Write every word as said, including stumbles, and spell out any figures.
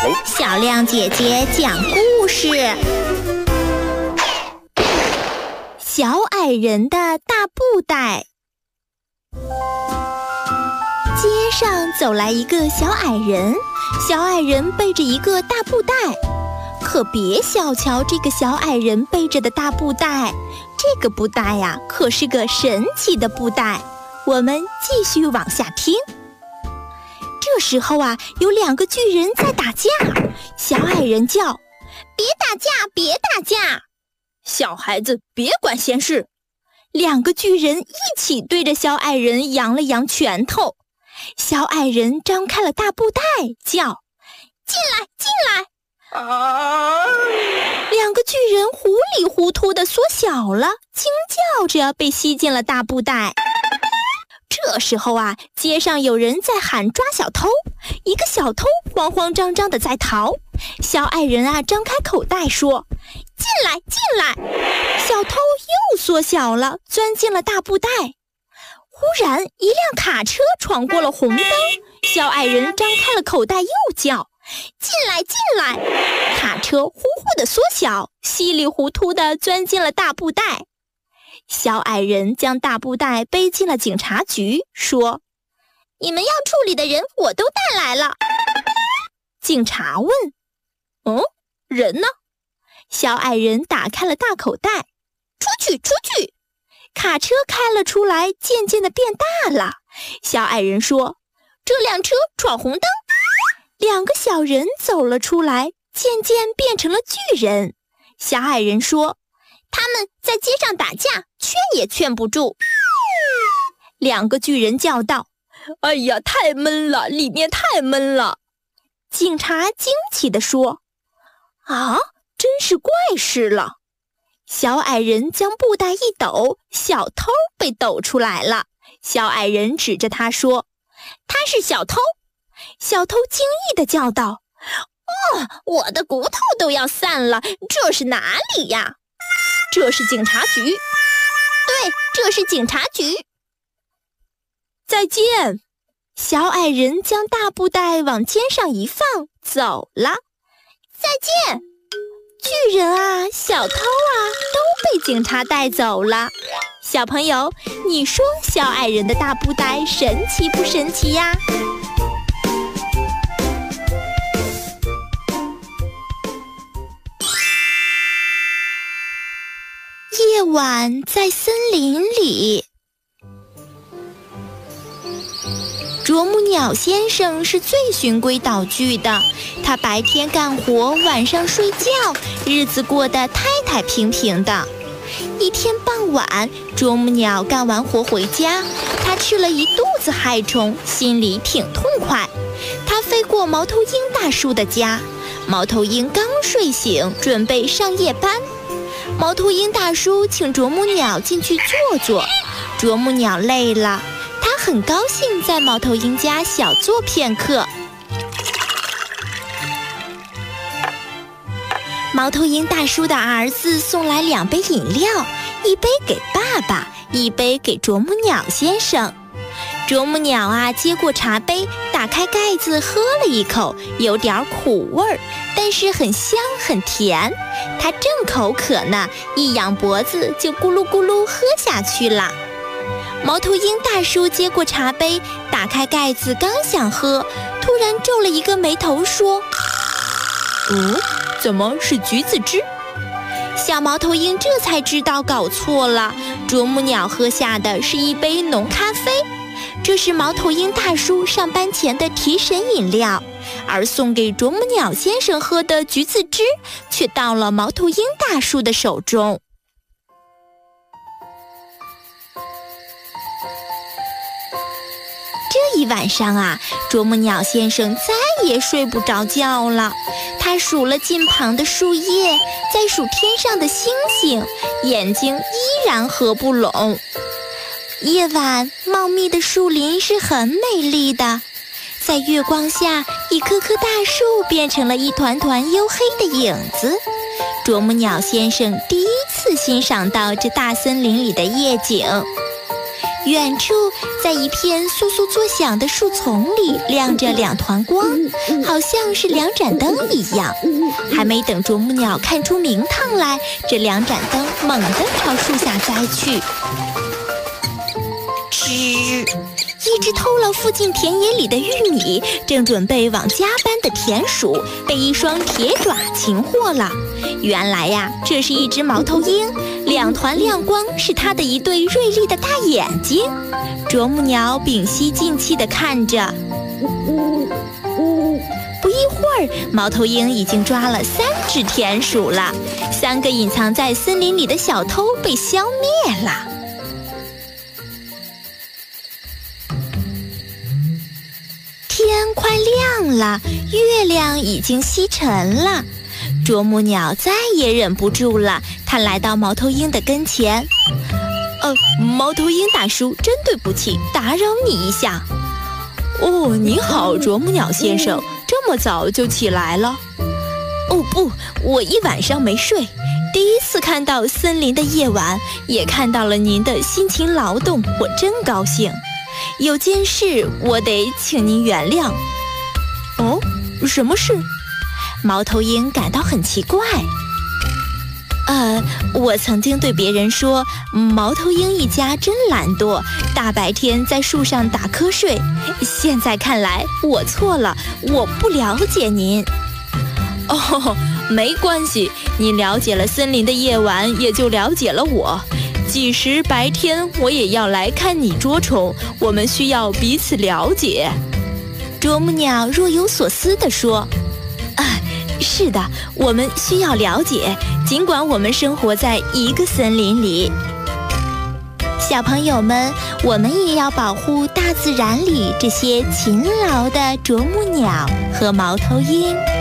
小亮姐姐讲故事。小矮人的大布袋。街上走来一个小矮人，小矮人背着一个大布袋。可别小瞧这个小矮人背着的大布袋，这个布袋呀，可是个神奇的布袋。我们继续往下听。这时候啊，有两个巨人在打架，小矮人叫：“别打架，别打架！”小孩子别管闲事。两个巨人一起对着小矮人扬了扬拳头。小矮人张开了大布袋，叫：“进来，进来！”啊！两个巨人糊里糊涂地缩小了，惊叫着被吸进了大布袋。这时候啊，街上有人在喊抓小偷，一个小偷慌慌张张地在逃。小矮人啊，张开口袋说：“进来，进来！”小偷又缩小了，钻进了大布袋。忽然，一辆卡车闯过了红灯，小矮人张开了口袋，又叫：“进来，进来！”卡车呼呼地缩小，稀里糊涂地钻进了大布袋。小矮人将大布袋背进了警察局，说：“你们要处理的人我都带来了。”警察问：“哦，人呢？”小矮人打开了大口袋，出去，出去！卡车开了出来，渐渐地变大了。小矮人说：“这辆车闯红灯。”两个小人走了出来，渐渐变成了巨人。小矮人说：“他们在街上打架，劝也劝不住。”两个巨人叫道：“哎呀，太闷了，里面太闷了！”警察惊奇地说：“啊，真是怪事了！”小矮人将布袋一抖，小偷被抖出来了。小矮人指着他说：“他是小偷！”小偷惊异地叫道：“哦，我的骨头都要散了，这是哪里呀？”“这是警察局。”“对，这是警察局。”“再见！”小矮人将大布袋往肩上一放，走了。“再见！”巨人啊，小偷啊，都被警察带走了。小朋友，你说小矮人的大布袋神奇不神奇呀？夜晚在森林里。啄木鸟先生是最循规蹈矩的，他白天干活，晚上睡觉，日子过得太太平平的。一天傍晚，啄木鸟干完活回家，他吃了一肚子害虫，心里挺痛快。他飞过猫头鹰大叔的家，猫头鹰刚睡醒，准备上夜班。猫头鹰大叔请啄木鸟进去坐坐，啄木鸟累了，他很高兴在猫头鹰家小坐片刻。猫头鹰大叔的儿子送来两杯饮料，一杯给爸爸，一杯给啄木鸟先生。啄木鸟啊，接过茶杯，打开盖子喝了一口，有点苦味儿，但是很香很甜。他正口渴呢，一仰脖子就咕噜咕噜喝下去了。猫头鹰大叔接过茶杯，打开盖子，刚想喝，突然皱了一个眉头，说：“嗯，怎么是橘子汁？”小猫头鹰这才知道搞错了，啄木鸟喝下的是一杯浓咖啡，这是猫头鹰大叔上班前的提神饮料，而送给啄木鸟先生喝的橘子汁却到了猫头鹰大叔的手中。这一晚上啊，啄木鸟先生再也睡不着觉了。他数了近旁的树叶，再数天上的星星，眼睛依然合不拢。夜晚，茂密的树林是很美丽的，在月光下，一棵棵大树变成了一团团黝黑的影子。啄木鸟先生第一次欣赏到这大森林里的夜景。远处， 在一片簌簌作响的树丛里亮着两团光，好像是两盏灯一样。还没等啄木鸟看出名堂来，这两盏灯猛地朝树下栽去。吱！一只偷了附近田野里的玉米，正准备往家搬的田鼠，被一双铁爪擒获了。原来呀，这是一只猫头鹰，两团亮光是它的一对锐利的大眼睛。啄木鸟屏息静气地看着。不一会儿，猫头鹰已经抓了三只田鼠了，三个隐藏在森林里的小偷被消灭了。天快亮了，月亮已经西沉了。啄木鸟再也忍不住了，它来到猫头鹰的跟前。呃，猫头鹰大叔，真对不起，打扰你一下。哦，你好，啄木鸟先生，这么早就起来了？哦不，我一晚上没睡，第一次看到森林的夜晚，也看到了您的辛勤劳动，我真高兴。有件事我得请您原谅。哦，什么事？猫头鹰感到很奇怪。呃，我曾经对别人说，猫头鹰一家真懒惰，大白天在树上打瞌睡。现在看来我错了，我不了解您。哦，没关系，你了解了森林的夜晚，也就了解了我。即使白天我也要来看你捉虫，我们需要彼此了解。啄木鸟若有所思地说：啊，是的，我们需要了解，尽管我们生活在一个森林里。小朋友们，我们也要保护大自然里这些勤劳的啄木鸟和猫头鹰。